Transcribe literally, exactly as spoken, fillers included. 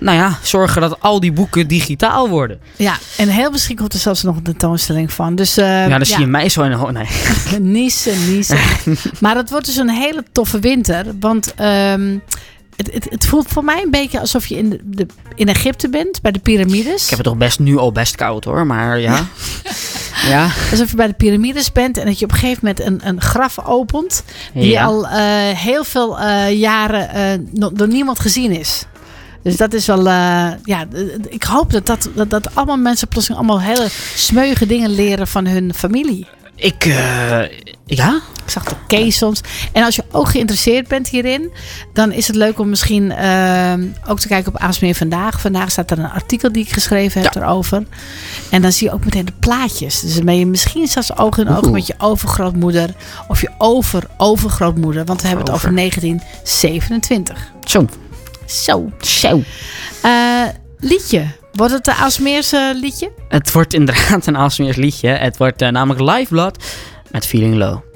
nou ja, zorgen dat al die boeken digitaal worden. Ja, en heel misschien komt er zelfs nog een tentoonstelling van. Dus, uh, ja, dan ja. zie je mij zo in de ho- Nee. Niezen, niezen. Maar het wordt dus een hele toffe winter. Want um, het, het, het voelt voor mij een beetje alsof je in, de, de, in Egypte bent, bij de piramides. Ik heb het toch best nu al best koud hoor, maar ja. ja. Alsof je bij de piramides bent en dat je op een gegeven moment een, een graf opent. Die ja. al uh, heel veel uh, jaren uh, door niemand gezien is. Dus dat is wel, uh, ja, ik hoop dat, dat, dat, dat allemaal mensen plotseling allemaal hele smeuïge dingen leren van hun familie. Ik, uh, ja. Ik zag de caissons. En als je ook geïnteresseerd bent hierin, dan is het leuk om misschien uh, ook te kijken op Aalsmeer Vandaag. Vandaag staat er een artikel die ik geschreven heb ja. erover. En dan zie je ook meteen de plaatjes. Dus dan ben je misschien zelfs oog in oog Oeh. met je overgrootmoeder of je over-overgrootmoeder. Want we hebben over. het over negentien zevenentwintig. Zo. Zo. Zo. Uh, liedje. Wordt het de Aalsmeerse liedje? Het wordt inderdaad een Aalsmeers liedje. Het wordt uh, namelijk Lifeblood met Feeling Low.